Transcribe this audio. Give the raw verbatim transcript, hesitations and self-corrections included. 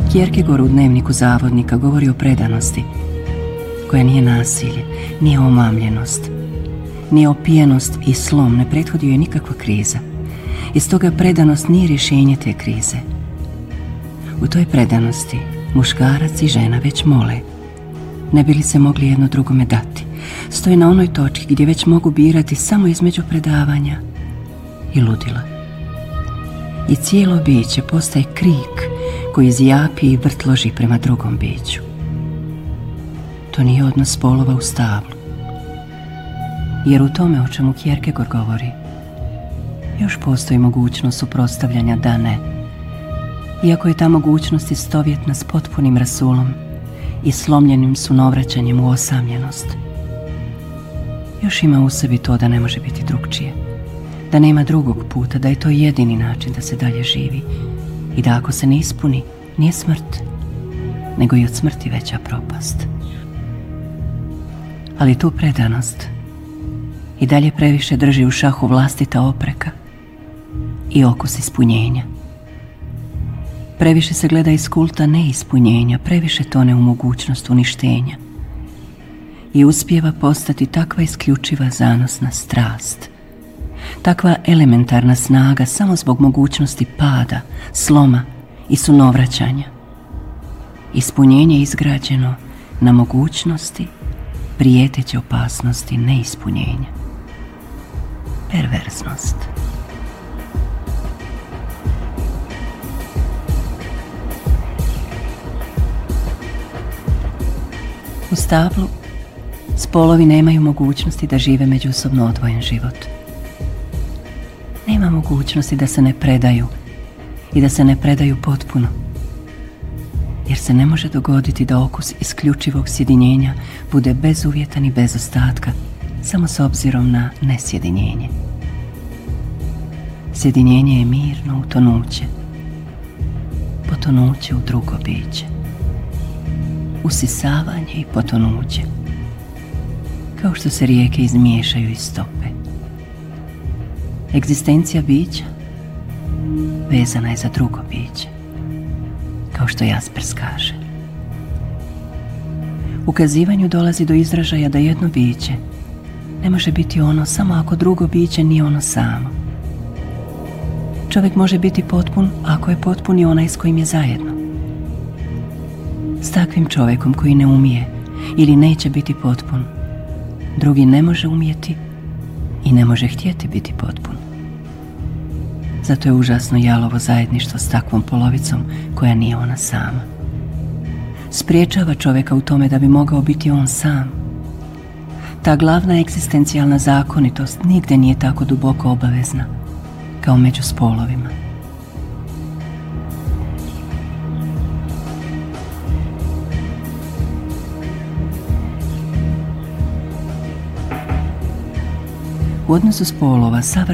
Kierkegaard u dnevniku zavodnika govori o predanosti, koja nije nasilje, nije omamljenost, nije opijenost i slom, ne prethodi joj nikakva kriza. I stoga predanost nije rješenje te krize. U toj predanosti muškarac i žena već mole, ne bi li se mogli jedno drugome dati. Stoje na onoj točki gdje već mogu birati samo između predavanja i ludila. I cijelo biće postaje krik koji zjapi i vrtloži prema drugom biću. To nije odnos spolova u stablu, jer u tome o čemu Kierkegaard govori još postoji mogućnost suprotstavljanja da ne, iako je ta mogućnost istovjetna s potpunim rasulom i slomljenim sunovraćanjem u osamljenost. Još ima u sebi to da ne može biti drugčije, da nema drugog puta, da je to jedini način da se dalje živi i da ako se ne ispuni, nije smrt, nego i od smrti veća propast. Ali tu predanost i dalje previše drži u šahu vlastita opreka i okus ispunjenja. Previše se gleda iz kulta neispunjenja, previše tone u mogućnost uništenja i uspijeva postati takva isključiva zanosna strast, takva elementarna snaga samo zbog mogućnosti pada, sloma i sunovraćanja. Ispunjenje je izgrađeno na mogućnosti prijeteće opasnosti neispunjenja. Perverznost. U stablu spolovi nemaju mogućnosti da žive međusobno odvojen život. Nema mogućnosti da se ne predaju i da se ne predaju potpuno, jer se ne može dogoditi da okus isključivog sjedinjenja bude bezuvjetan i bez ostatka, samo s obzirom na nesjedinjenje. Sjedinjenje je mirno utonuće, potonuće u drugo biće, usisavanje i potonuće, kao što se rijeke izmiješaju iz stope. Egzistencija bića vezana je za drugo biće, kao što Jaspers kaže. U kazivanju dolazi do izražaja da jedno biće ne može biti ono samo ako drugo biće nije ono samo. Čovjek može biti potpun ako je potpun i onaj s kojim je zajedno. S takvim čovjekom koji ne umije ili neće biti potpun, drugi ne može umjeti i ne može htjeti biti potpun. Zato je užasno jalovo zajedništvo s takvom polovicom koja nije ona sama. Spriječava čovjeka u tome da bi mogao biti on sam. Ta glavna egzistencijalna zakonitost nigdje nije tako duboko obavezna kao među spolovima. U odnosu spolova savršeno